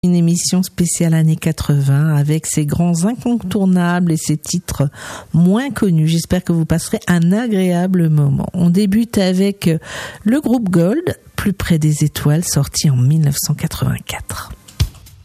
Une émission spéciale années 80 avec ses grands incontournables et ses titres moins connus. J'espère que vous passerez un agréable moment. On débute avec le groupe Gold, Plus près des étoiles, sorti en 1984.